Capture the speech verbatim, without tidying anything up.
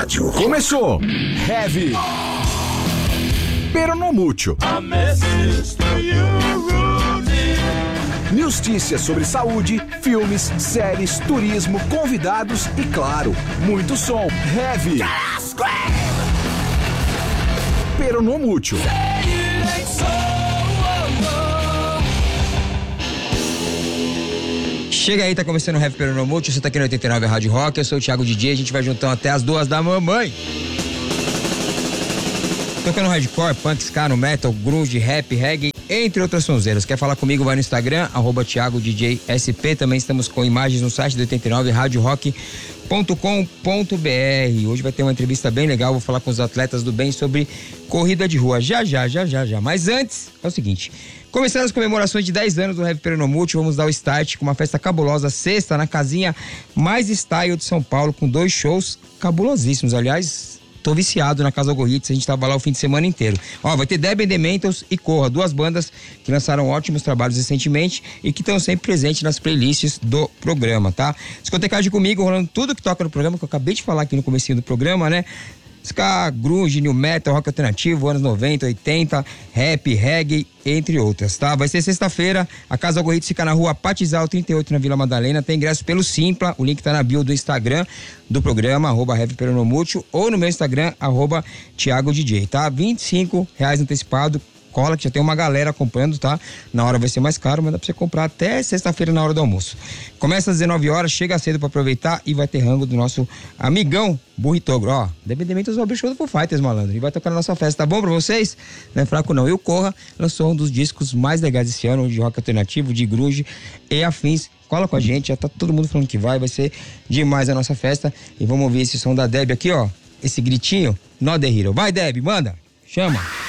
rádio. Começou! Heavy! Pero no mucho. Notícias sobre saúde, filmes, séries, turismo, convidados e, claro, muito som. Heavy! Pero no mucho. Chega aí, tá começando o Heavy Pero no Mucho, você tá aqui no oitenta e nove Rádio Rock, eu sou o Thiago D J, a gente vai juntando até as duas da mamãe. Tocando hardcore, punk, ska, no metal, grunge, rap, reggae, entre outras sonzeiras. Quer falar comigo? Vai no Instagram, arroba Thiago D J S P. Também estamos com imagens no site do oitenta e nove rádio rock ponto com ponto b r. Hoje vai ter uma entrevista bem legal, vou falar com os atletas do bem sobre corrida de rua. Já, já, já, já, já. Mas antes, é o seguinte... Começando as comemorações de dez anos do Heavy Pero no Mucho, vamos dar o start com uma festa cabulosa sexta na casinha mais style de São Paulo, com dois shows cabulosíssimos. Aliás, tô viciado na Casa Gorritz, a gente tava lá o fim de semana inteiro. Ó, vai ter Debbie and the Mentals e Corra, duas bandas que lançaram ótimos trabalhos recentemente e que estão sempre presentes nas playlists do programa, tá? Discotecagem comigo, rolando tudo que toca no programa, que eu acabei de falar aqui no comecinho do programa, né? Ska, grunge, new metal, rock alternativo, anos noventa, oitenta, rap, reggae, entre outras, tá? Vai ser sexta-feira, a Casa Gorritz fica na rua Patizal trinta e oito, na Vila Madalena, tem ingresso pelo Simpla, o link tá na bio do Instagram do programa, arroba Heavy Pero no Mucho, ou no meu Instagram, arroba Thiago D J, tá? vinte e cinco reais antecipado, cola, que já tem uma galera acompanhando, tá? Na hora vai ser mais caro, mas dá pra você comprar até sexta-feira na hora do almoço. Começa às dezenove horas, chega cedo pra aproveitar e vai ter rango do nosso amigão Burritogro. Ó, dependimento dos show do Foo Fighters, malandro. E vai tocar na nossa festa, tá bom pra vocês? Não é fraco não. E o Corra lançou um dos discos mais legais desse ano, de rock alternativo, de grunge e afins. Cola com a gente, já tá todo mundo falando que vai, vai ser demais a nossa festa. E vamos ouvir esse som da Debbie aqui, ó. Esse gritinho, Not the Hero. Vai, Debbie, manda! Chama!